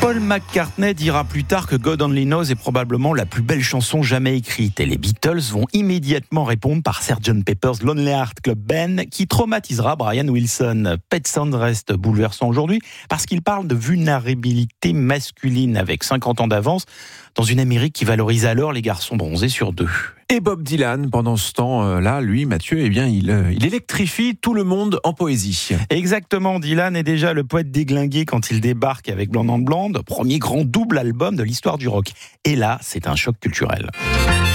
Paul McCartney dira plus tard que God Only Knows est probablement la plus belle chanson jamais écrite. Et les Beatles vont immédiatement répondre par Sgt. Pepper's Lonely Hearts Club Band qui traumatisera Brian Wilson. Pet Sounds reste bouleversant aujourd'hui parce qu'il parle de vulnérabilité masculine avec 50 ans d'avance dans une Amérique qui valorise alors les garçons bronzés sur deux. Et Bob Dylan, pendant ce temps-là, lui, Mathieu, il électrifie tout le monde en poésie. Exactement, Dylan est déjà le poète déglingué quand il débarque avec Blonde on Blonde, premier grand double album de l'histoire du rock. Et là, c'est un choc culturel.